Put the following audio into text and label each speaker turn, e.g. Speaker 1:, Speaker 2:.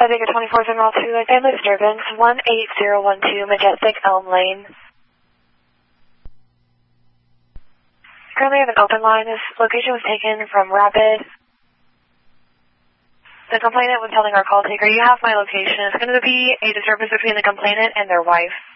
Speaker 1: Vega 24 General 2, a family disturbance, 18012 Majestic Elm Lane. Currently have an open line. This location was taken from Rapid. The complainant was telling our call taker, you have my location. It's going to be a disturbance between the complainant and their wife.